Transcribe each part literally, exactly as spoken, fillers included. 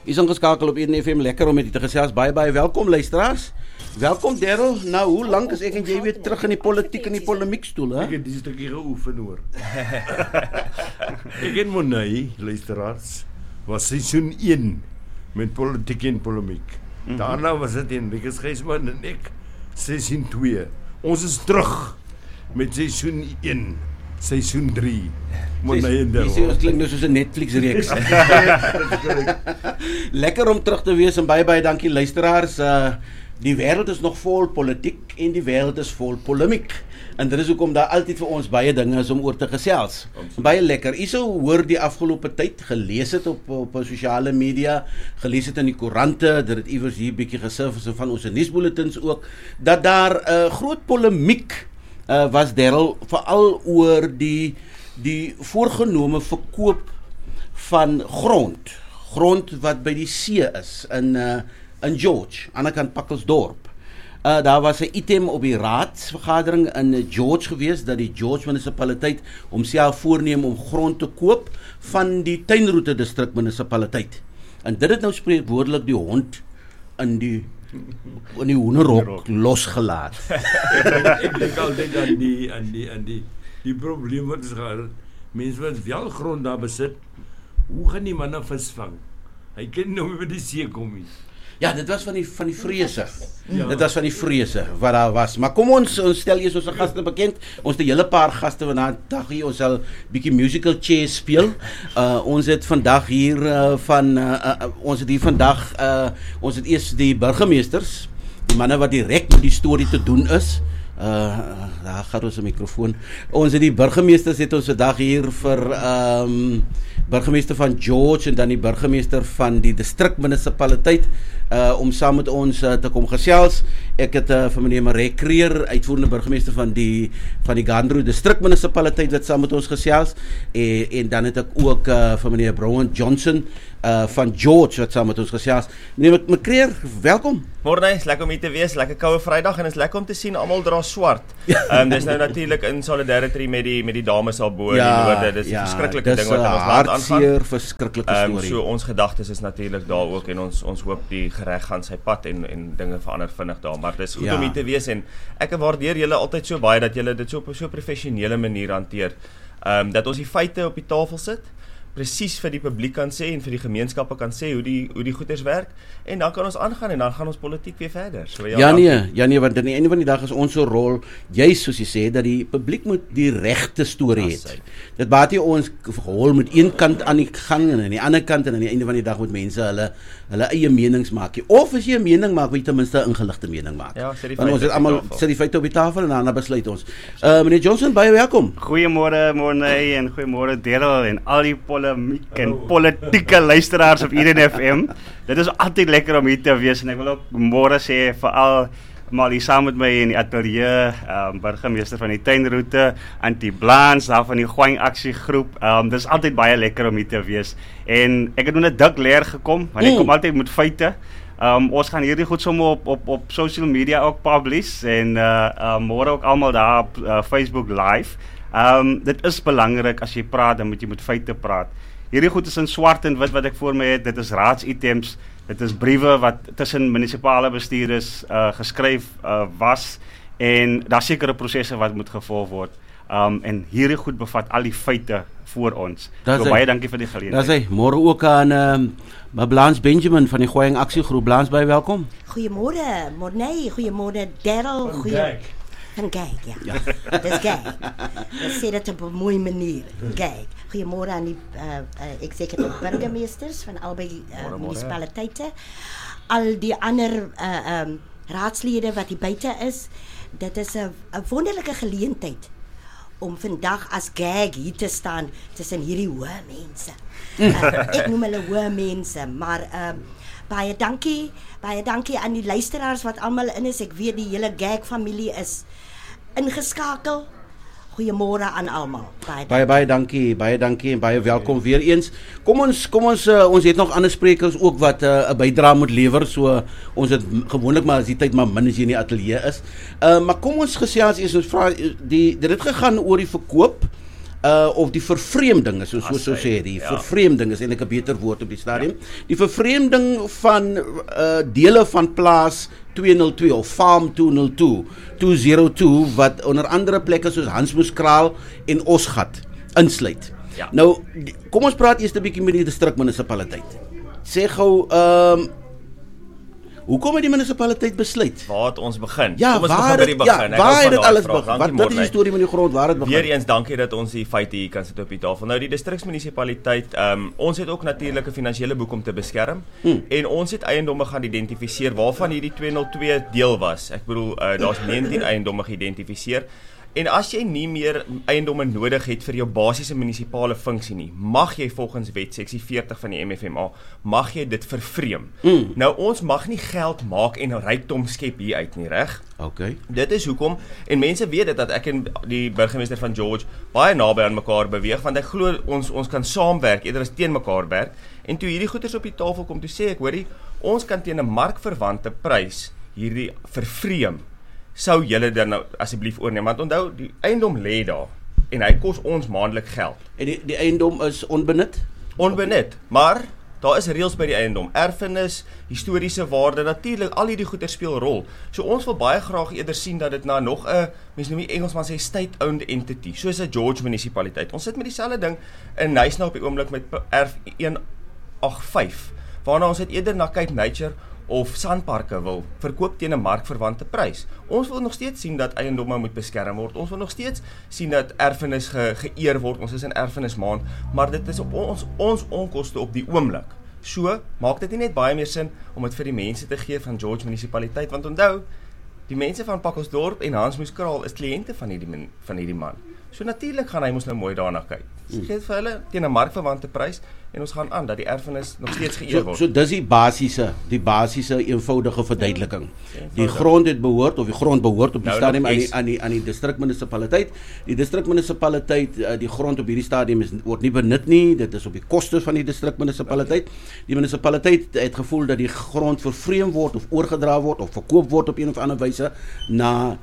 Is ingeskakel op Eden F M, lekker om met u te gesels. Baie baie welkom luisteraars. Welkom Darryl. Nou, hoe lank is ek en jy weer terug in die politiek en die polemiekstoel, hè? Ek het die stukkie geoefen hoor. Ek en Monay, luisteraars, was seisoen een met politiek en polemiek. Mm-hmm. Daarna was dit Henrikus Gysman en ek seisoen twee. Ons is terug met seisoen een. Seisoen drie. Monay en Darryl. Dit klink nou soos 'n Netflix reeks. Lekker om terug te wees en baie baie dankie luisteraars. Uh, die wêreld is nog vol politiek en die wêreld is vol polemiek. En dit is hoekom daar altyd vir ons baie dinge is om oor te gesels. Baie lekker. U sou hoor die afgelope tyd gelees het op op sosiale media, gelees het in die koerante, dit het iewers hier bietjie gesurf van ons nuusbulletins ook, dat daar 'n uh, groot polemiek Uh, was Darryl veral oor die die voorgenome verkoop van grond grond wat by die see is in uh, in George, aan die kant Pakkelsdorp. Uh, daar was 'n item op die raadsvergadering in George gewees dat die George munisipaliteit homself voorneem om grond te koop van die Tuinroete distrik munisipaliteit. En dit het nou spreekwoordelik die hond in die in die hoenderhok losgelaat. Ek dink altyd aan die aan die aan die die probleem wat is gehad. Mense wat wel grond daar besit, hoe gaan die manne visvang? Hy kan nou by die see kom nie. Ja, dit was van die van die vrese. Ja. Dit was van die vrese wat daar was. Maar kom ons ons stel eers ons gaste bekend. Ons het 'n hele paar gaste vandag hier. Ons sal bietjie musical chairs speel. Uh ons het vandag hier uh, van uh, uh, ons het hier vandag uh ons het eers die burgemeesters, die manne wat direk met die storie te doen is. Uh daar gaan ons 'n mikrofoon. Ons het die burgemeesters het ons vandag hier vir ehm um, burgemeester van George en dan die burgemeester van die distrikmunisipaliteit uh om saam met ons uh, te kom gesels. Ek het uh, vir meneer Marek Kreer, uitvoerende burgemeester van die van die Gandro distrikmunisipaliteit wat saam met ons gesels en, en dan het ek ook uh, vir meneer Brown Johnson uh van George wat saam met ons gesels. Meneer Kreer, welkom. Môre, is lekker om hier te wees, lekker koue Vrydag en is lekker om te sien almal dra swart. Ehm um, dis nou natuurlik in solidarity met die met die dames al bo in ja, die noorde. Dis 'n ja, verskriklike ding wat in ons land aangaan. Dis 'n verskriklike um, storie. So ons gedagtes is natuurlik daar ook en ons ons hoop die gereg gaan sy pad en en dinge verander vinnig daar. Maar dis goed ja. om hier te wees en ek waardeer julle altyd so baie dat julle dit so op 'n so professionele manier hanteer. Ehm um, dat ons die feite op die tafel sit, presies vir die publiek kan sê en vir die gemeenskappe kan sê hoe die hoe die goeders werk en dan kan ons aangaan en dan gaan ons politiek weer verder. So ja, ja nee, ja nee, want aan die einde van die dag is ons so rol juis soos jy sê dat die publiek moet die regte storie hê. Dit baat nie ons hol met een kant aan die gang en aan die ander kant en aan die einde van die dag moet mense hulle hulle eie menings maak. Of as jy 'n mening maak, moet jy ten minste 'n ingeligte mening maak. Ja, sit die want ons het almal sit die feite op die tafel en dan besluit ons. Uh meneer Johnson, baie welkom. Goeiemôre Monay en goeiemôre Darryl en al die polemiek en politieke luisteraars op Eden F M. Dit is altyd lekker om hier te wees en ek wil ook môre sê veral maar hier saam met my in die ateljee, um, burgemeester van die Tuinroete, Antie Blans, daar van die Gwang aksiegroep. Um, dit is altyd baie lekker om hier te wees. En ek het nou net dik leer gekom, want ek mm. kom altyd met feite. Um, ons gaan hierdie goed sommer op, op, op social media ook publish en uh, uh, môre ook almal daar op uh, Facebook live. Um, dit is belangrik as jy praat, dan moet jy met feite praat. Hierdie goed is in swart en wit wat ek voor my het, dit is raadsitems, dit is briewe wat tussen munisipale bestuurders uh, geskryf uh, was en daar sekere prosesse wat moet gevolg word. Um, en hierdie goed bevat al die feite voor ons. So baie dankie vir die geleentheid. Dis hy, môre ook aan uh, Blans Benjamin van die Gwang aksiegroep. Blans, baie welkom. Goeiemôre, Monay, goeiemôre Darryl, goeie Van Gag, ja. ja. Dis Gag. Dis sê dit op 'n mooi manier. Gag. Goeiemôre aan die uh, uh, executive burgemeesters van albei uh, munisipaliteite. Al die ander uh, um, raadslede wat hier buite is. Dit is 'n wonderlike geleentheid om vandag as Gag hier te staan tussen hierdie hoë mense. Uh, ek noem hulle hoë mense, maar uh, baie dankie, baie dankie aan die luisteraars wat almal in is. Ek weet die hele Gag familie is ingeskakel. Goeiemôre aan almal. Baie, baie baie dankie, baie dankie en baie welkom weer eens. Kom ons kom ons uh, ons het nog ander sprekers ook wat 'n uh, bydrae moet lewer. So uh, ons het gewoonlik maar as die tyd maar min as jy in die ateljee is. Uh, maar kom ons gesels eers ons vra die dit het gegaan oor die verkoop uh, of die vervreemding is, soos so sê, die ja. vervreemding is eintlik 'n beter woord op die stadium. Ja. Die vervreemding van uh, dele van plaas twee nul twee of Farm twee nul twee, twee nul twee wat onder andere plekke soos Hansmoeskraal en Osgat insluit. Ja. Nou, kom ons praat eers 'n bietjie met die distrikmunisipaliteit. Sê gou, ehm um, hoekom het die munisipaliteit besluit? Waar het ons begin? Ja, Kom ons waar begin by die begin. Ja, Ek waar hou van het dit daai alles vraag. begin? Dankie, Wat, wat is die Morne. storie met die grond? Waar het begin? Weer eens dankie dat ons die feite hier kan sit op die tafel. Nou die distriksmunisipaliteit, um, ons het ook natuurlik 'n finansiële boek om te beskerm hmm. en ons het eiendomme gaan identifiseer waarvan hierdie twee nul twee deel was. Ek bedoel uh, daar's negentien eiendomme geïdentifiseer. En as jy nie meer eiendomme nodig het vir jou basiese munisipale funksie nie, mag jy volgens wet seksie veertig van die M F M A, mag jy dit vervreem. Mm. Nou ons mag nie geld maak en rykdom skep hier uit nie, reg? Okay. Dit is hoekom, en mense weet dit, dat ek en die burgemeester van George baie naby aan mekaar beweeg, want ek glo ons, ons kan saamwerk, eerder as teen mekaar werk, en toe hierdie goeders op die tafel kom, toe sê ek, hoorie, ons kan teen 'n markverwante prys hierdie vervreem, sou julle dan nou asseblief oorneem, want onthou, die eiendom lê daar, en hy kos ons maandelik geld. En die, die eiendom is onbenut? Onbenut, maar daar is reëls by die eiendom, erfenis, historiese waarde, natuurlik, al hierdie goeder speel rol. So ons wil baie graag eerder sien dat dit na nog 'n, mens noem die Engelsman sê state-owned entity, soos 'n George munisipaliteit. Ons sit met dieselfde ding in Nyasna op die oomblik met erf een agt vyf, waarna ons het eerder na Cape Nature of sandparke wil verkoop teen 'n markverwante prys. Ons wil nog steeds sien dat eiendomme moet beskerm word. Ons wil nog steeds sien dat erfenis ge, geëer word. Ons is in erfenismaand, maar dit is op ons ons onkoste op die oomblik. So maak dit nie net baie meer sin om dit vir die mense te gee van George munisipaliteit, want onthou, die mense van Pakkelsdorp en Hansmoeskraal is kliënte van hierdie van hierdie man. So natuurlik gaan hy mos nou mooi daarna kyk. Ons gee vir hulle teen 'n markverwante prys en ons gaan aan dat die erfenis nog steeds geëer word. So, so dis die basiese, die basiese eenvoudige verduideliking. Die grond het behoort of die grond behoort op die nou, stadium aan die aan die aan die distrikmunisipaliteit. Die distrikmunisipaliteit, uh, die grond op hierdie stadium is word nie benut nie. Dit is op die koste van die distrikmunisipaliteit. Die munisipaliteit het gevoel dat die grond vervreem word of oorgedra word of verkoop word op een of ander wyse na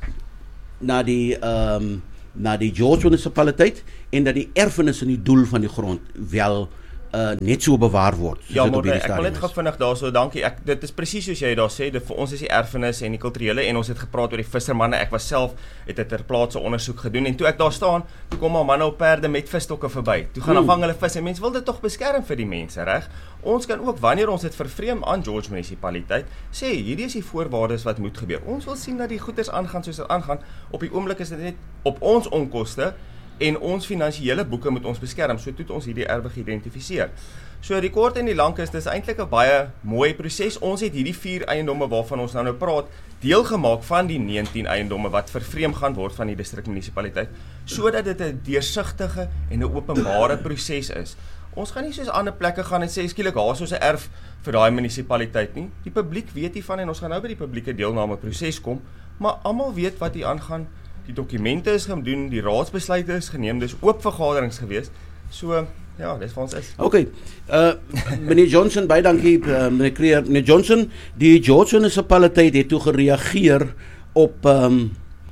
na die ehm um, na die George munisipaliteit en dat die erfenis in die doel van die grond wel uh, net so bewaar word. Ja, maar ek wil net gou vinnig daarso, dankie. Ek dit is presies soos jy daar sê, dit vir ons is die erfenis en die kulturele en ons het gepraat oor die vissermanne. Ek was self het 'n ter plaatse ondersoek gedoen en toe ek daar staan, toe kom maar manne op perde met visstokke verby. Toe gaan afhang hulle vis en mense wil dit tog beskerm vir die mense, reg? Ons kan ook wanneer ons dit vervreem aan George munisipaliteit sê hierdie is die voorwaardes wat moet gebeur. Ons wil sien dat die goederes aangaan soos dit aangaan. Op die oomblik is dit net op ons onkoste en ons finansiële boeke moet ons beskerm. So toe het ons hierdie erwe geïdentifiseer. So die kort en die lank is dis eintlik 'n baie mooi proses. Ons het hierdie vier eiendomme waarvan ons nou nou praat, deel gemaak van die negentien eiendomme wat vervreem gaan word van die distrikmunisipaliteit, sodat dit 'n deursigtige en 'n openbare proses is. Ons gaan nie soos ander plekke gaan en sê skielik haas ons 'n erf vir daai munisipaliteit nie. Die publiek weet hiervan en ons gaan nou by die publieke deelname proses kom, maar almal weet wat hier aangaan. Die dokumente is gedoen, die raadsbesluite is geneem, dis oop vergaderings gewees. So ja, dis vir ons is. Okay. Uh meneer Johnson, baie dankie uh, meneer Creer. Meneer Johnson, die George munisipaliteit het toe gereageer op um,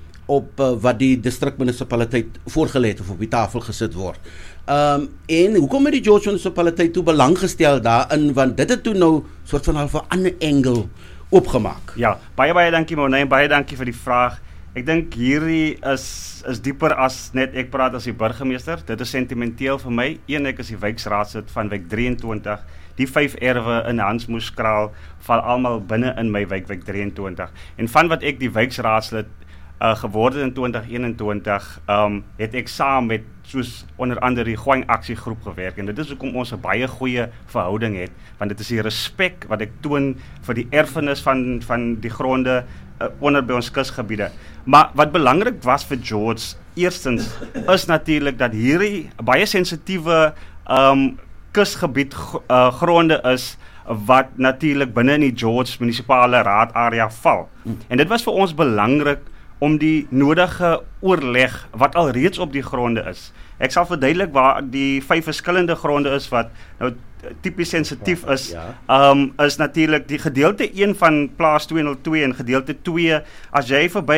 op uh, wat die distrikmunisipaliteit voorgelê het of op die tafel gesit word. Um, en hoekom het die George munisipaliteit toe belang gestel daarin, want dit het toe nou soort van half 'n ander angle opgemaak. Ja, baie baie dankie Morne, baie dankie vir die vraag. Ek dink hierdie is is dieper as net ek praat as die burgemeester. Dit is sentimenteel vir my. Een, ek is die wijkraadslid van wijk drieëntwintig. Die vyf erwe in Hansmoeskraal val almal binne in my wijk, wijk drieëntwintig. En van wat ek die wijkraadslid uh, geword in twintig eenentwintig, um, het ek saam met soos onder andere die Goeing aksiegroep gewerk. En dit is hoekom ons 'n baie goeie verhouding het, want dit is die respek wat ek toon vir die erfenis van van die gronde uh, onder by ons kusgebiede. Maar wat belangrik was vir George, eerstens is natuurlik dat hierdie baie sensitiewe um, kusgebied uh, gronde is wat natuurlik binne in die George munisipale raadarea val. En dit was vir ons belangrik om die nodige oorleg wat al reeds op die gronde is. Ek sal verduidelik waar die vyf verskillende gronde is wat nou tipies sensitief is, um, is natuurlik die gedeelte een van plaas twee nul twee en gedeelte twee, as jy verby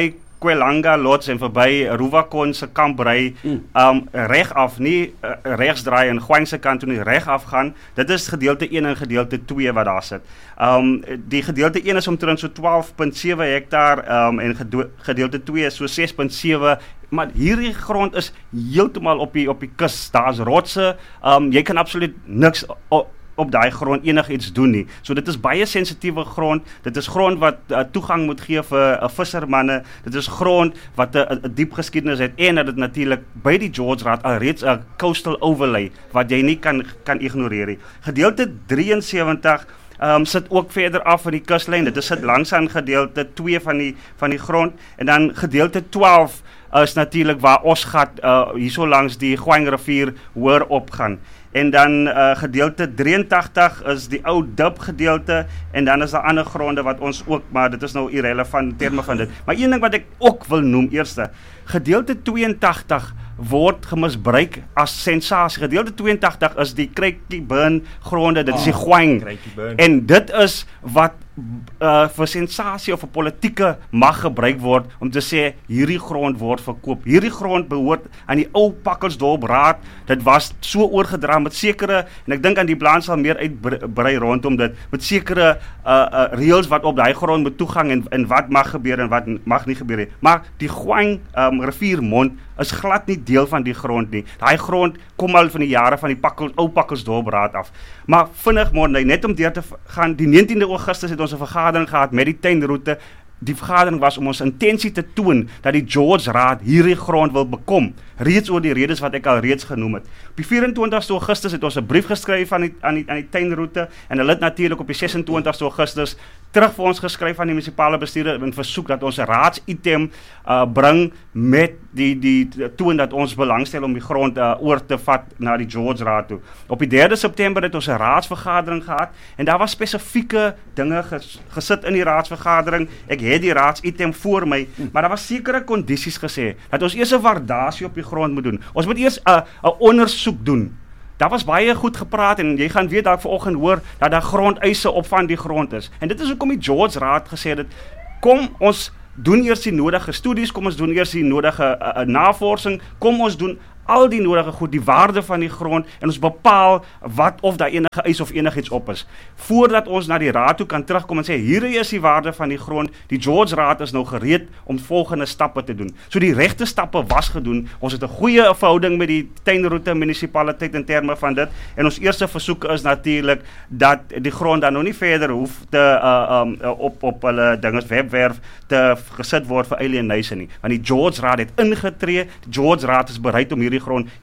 Kwelanga Lots en verby Ruvakon se kamp ry, mm. um, reg af, nie uh, regs draai en Gwang se kant toe nie, reg af gaan. Dit is gedeelte een en gedeelte twee wat daar sit. Um, die gedeelte een is omtrent so twaalf komma sewe hektaar um, en gedeelte twee is so ses komma sewe, maar hierdie grond is heeltemal op die op die kus. Daar's rotse, um, jy kan absoluut niks op, op daai grond enigiets doen nie. So dit is baie sensitiewe grond. Dit is grond wat uh, toegang moet gee vir uh, vissermanne. Dit is grond wat 'n uh, diep geskiedenis het en dat dit natuurlik by die George Raad alreeds 'n uh, coastal overlay wat jy nie kan kan ignoreer nie. Gedeelte drieënsewentig Um, sit ook verder af van die kuslyn. Dit is sit langs aan gedeelte twee van die van die grond en dan gedeelte twaalf uh, is natuurlik waar Osgat uh, hierso langs die Gwang rivier hoor opgaan. En dan uh, gedeelte drieëntagtig is die ou dip gedeelte en dan is daar ander gronde wat ons ook, maar dit is nou irrelevant in terme van dit. Maar een ding wat ek ook wil noem eerste, gedeelte tweeëntagtig word gemisbruik as sensasie. Gedeelte tweeëntagtig is die Craigie Burn gronde, dit is die Gwang. En dit is wat uh, vir sensasie of vir politieke mag gebruik word om te sê hierdie grond word verkoop. Hierdie grond behoort aan die ou Pakkelsdorp Raad. Dit was so oorgedra met sekere, en ek dink aan die plan sal meer uitbrei rondom dit, met sekere uh, uh, reëls wat op daai grond moet toegang en, en wat mag gebeur en wat mag nie gebeur nie. Maar die Gwang um, riviermond is glad nie deel van die grond nie. Daai grond kom al van die jare van die Pakkel, ou Pakkelsdorp Raad af. Maar vinnig môre, net om deur te gaan, die negentiende Augustus het ons 'n vergadering gehad met die tuinroete. Die vergadering was om ons intensie te toon dat die George Raad hierdie grond wil bekom, reeds oor die redes wat ek al reeds genoem het. Op die vyf-en-twintigste Augustus het ons 'n brief geskryf aan die aan die aan die tuinroete en hulle het natuurlik op die ses-en-twintigste Augustus terug vir ons geskryf aan die munisipale bestuurder en versoek dat ons 'n raadsitem uh, bring met die die toon dat ons belangstel om die grond uh, oor te vat na die George Raad toe. Op die derde September het ons 'n raadsvergadering gehad en daar was spesifieke dinge ges, gesit in die raadsvergadering. Ek het die raadsitem voor my, maar daar was sekere kondisies gesê dat ons eers 'n waardasie op die grond moet doen. Ons moet eers 'n 'n ondersoek doen. Daar was baie goed gepraat en jy gaan weet dalk vanoggend hoor dat daar grondeise op van die grond is. En dit is hoekom die George Raad gesê het, kom ons doen eers die nodige studies, kom ons doen eers die nodige uh, uh, navorsing, kom ons doen al die nodige goed, die waarde van die grond en ons bepaal wat of daar enige eis of enigiets op is. Voordat ons na die raad toe kan terugkom en sê, hier is die waarde van die grond, die George Raad is nou gereed om volgende stappe te doen. So die regte stappe was gedoen, ons het 'n goeie verhouding met die tuinroete munisipaliteit in terme van dit, en ons eerste versoek is natuurlik dat die grond dan nou nie verder hoef te uh, um, op, op hulle dinges webwerf te gesit word vir alienation nie, want die George Raad het ingetree, die George Raad is bereid om hierdie die grond